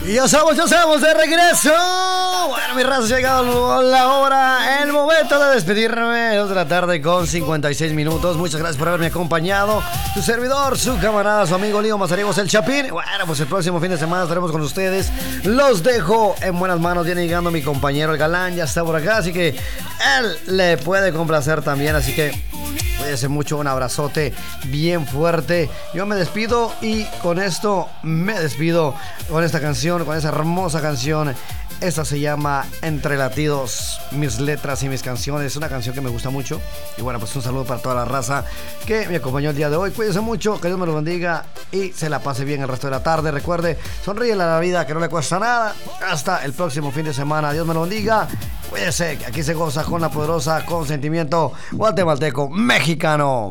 Y ya estamos de regreso. Bueno, mi raza, ha llegado la hora, el momento de despedirme. 2 de la tarde con 56 minutos. Muchas gracias por haberme acompañado. Su servidor, su camarada, su amigo Leo Mazariegos, el Chapín. Bueno, pues el próximo fin de semana estaremos con ustedes. Los dejo en buenas manos. Viene llegando mi compañero el Galán, ya está por acá, así que él le puede complacer también. Así que cuídense mucho, un abrazote bien fuerte. Yo me despido y con esto me despido con esta canción, con esa hermosa canción. Esta se llama Entre Latidos, mis letras y mis canciones. Una canción que me gusta mucho. Y bueno, pues un saludo para toda la raza que me acompañó el día de hoy. Cuídense mucho, que Dios me lo bendiga y se la pase bien el resto de la tarde. Recuerde, sonríele a la vida, que no le cuesta nada. Hasta el próximo fin de semana. Dios me lo bendiga. Cuídense, que aquí se goza con la poderosa consentimiento guatemalteco mexicano.